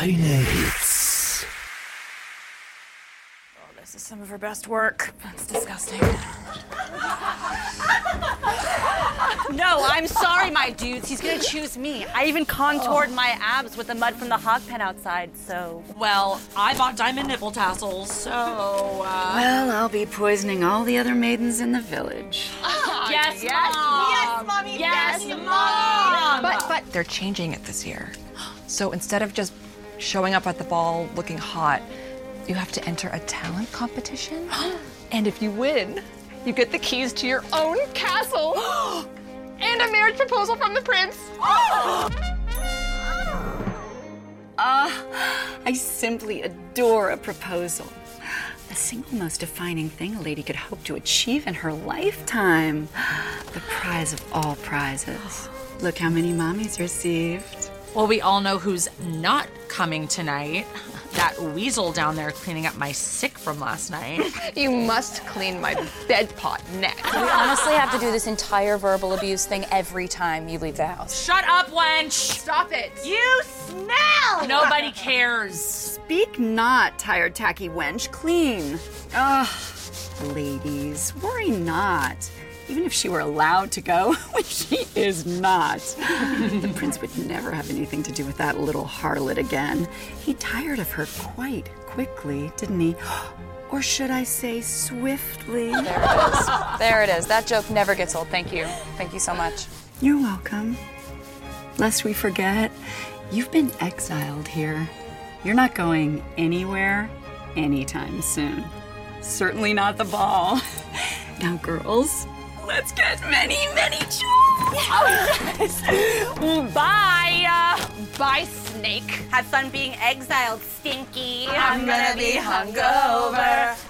Minor Hits. Oh, this is some of her best work. That's disgusting. No, I'm sorry, my dudes. He's gonna choose me. I even contoured my abs with the mud from the hog pen outside, so... Well, I bought diamond nipple tassels, so, Well, I'll be poisoning all the other maidens in the village. Yes, yes, Mom! yes, Mommy, Yes, yes, Mom! But they're changing it this year. So instead of just showing up at the ball looking hot, you have to enter a talent competition. And if you win, you get the keys to your own castle and a marriage proposal from the prince. I simply adore a proposal. The single most defining thing a lady could hope to achieve in her lifetime. The prize of all prizes. Look how many mommies received. Well, we all know who's not coming tonight. That weasel down there cleaning up my sick from last night. You must clean my bed pot next. We honestly have to do this entire verbal abuse thing every time you leave the house. Shut up, wench! Stop it. You smell! Nobody cares. Speak not, tired, tacky wench. Clean. Ladies, worry not. Even if she were allowed to go, which she is not. The prince would never have anything to do with that little harlot again. He tired of her quite quickly, didn't he? Or should I say swiftly? There it is. There it is. That joke never gets old. Thank you. Thank you so much. You're welcome. Lest we forget, you've been exiled here. You're not going anywhere anytime soon. Certainly not the ball. Now, girls, let's get many, many children. Bye! Bye, snake. Have fun being exiled, Stinky. I'm gonna be hungover.